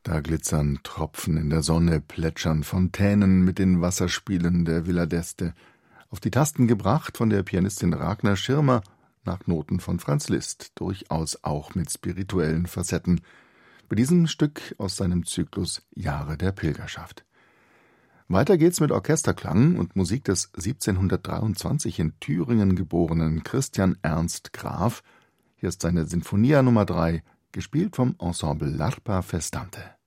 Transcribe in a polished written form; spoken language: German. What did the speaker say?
Da glitzern Tropfen in der Sonne, plätschern Fontänen mit den Wasserspielen der Villa d'Este. Auf die Tasten gebracht von der Pianistin Ragnar Schirmer nach Noten von Franz Liszt, durchaus auch mit spirituellen Facetten. Bei diesem Stück aus seinem Zyklus Jahre der Pilgerschaft. Weiter geht's mit Orchesterklang und Musik des 1723 in Thüringen geborenen Christian Ernst Graf. Hier ist seine Sinfonia Nummer 3, gespielt vom Ensemble L'Arpa Festante.